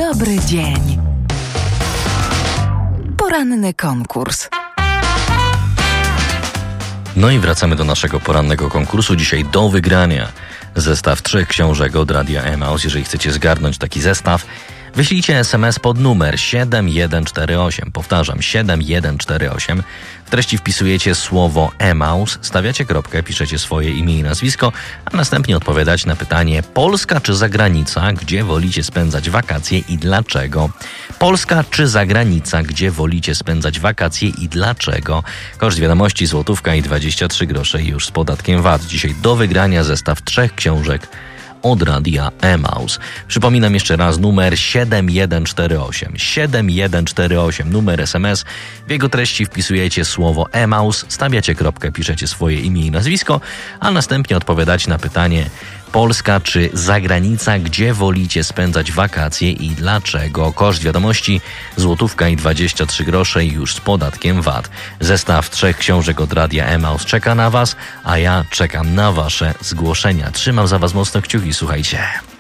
Dobry dzień. Poranny konkurs. No i wracamy do naszego porannego konkursu. Dzisiaj do wygrania zestaw 3 książek od Radia Emaus. Jeżeli chcecie zgarnąć taki zestaw, wyślijcie SMS pod numer 7148. Powtarzam, 7148. W treści wpisujecie słowo Emaus, stawiacie kropkę, piszecie swoje imię i nazwisko, a następnie odpowiadać na pytanie: Polska czy zagranica, gdzie wolicie spędzać wakacje i dlaczego? Polska czy zagranica, gdzie wolicie spędzać wakacje i dlaczego? Koszt wiadomości złotówka i 23 grosze już z podatkiem VAT. Dzisiaj do wygrania zestaw 3 książek od Radia Emaus. Przypominam jeszcze raz numer 7148. 7148, numer SMS. W jego treści wpisujecie słowo Emaus, stawiacie kropkę, piszecie swoje imię i nazwisko, a następnie odpowiadacie na pytanie: Polska czy zagranica, gdzie wolicie spędzać wakacje i dlaczego? Koszt wiadomości złotówka i 23 grosze już z podatkiem VAT. Zestaw 3 książek od Radia Emaus czeka na Was, a ja czekam na Wasze zgłoszenia. Trzymam za Was mocno kciuki, słuchajcie.